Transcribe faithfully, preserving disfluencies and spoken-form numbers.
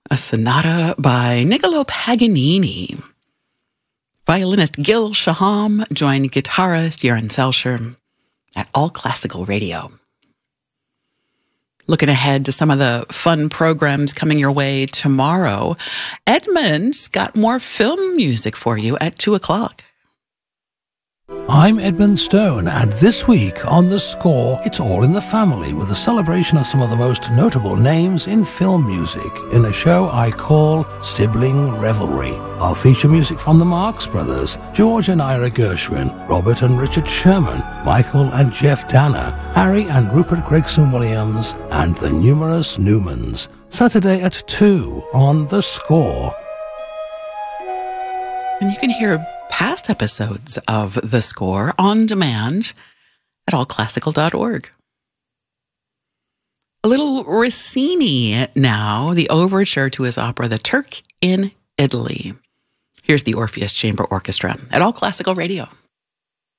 a sonata by Niccolo Paganini. Violinist Gil Shaham joined guitarist Jeroen Selcher at All Classical Radio. Looking ahead to some of the fun programs coming your way tomorrow, Edmund's got more film music for you at two o'clock. I'm Edmund Stone, and this week on The Score, it's all in the family with a celebration of some of the most notable names in film music in a show I call Sibling Revelry. I'll feature music from the Marx Brothers, George and Ira Gershwin, Robert and Richard Sherman, Michael and Jeff Danner, Harry and Rupert Gregson Williams, and the numerous Newmans. Saturday at two on The Score. And you can hear past episodes of The Score on demand at all classical dot org. A little Rossini now, the overture to his opera The Turk in Italy. Here's the Orpheus Chamber Orchestra at All Classical Radio.